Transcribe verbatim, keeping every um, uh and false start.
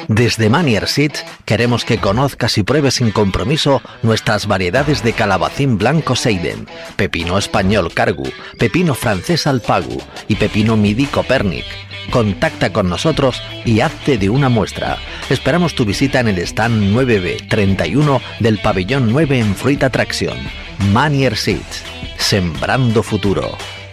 Desde Manier Seeds queremos que conozcas y pruebes sin compromiso nuestras variedades de calabacín blanco Seiden, pepino español Cargu, pepino francés Alpagu y pepino midi Copernic. Contacta con nosotros y hazte de una muestra. Esperamos tu visita en el stand nueve B treinta y uno del pabellón nueve en Fruit Attraction. Manier Seeds, sembrando futuro.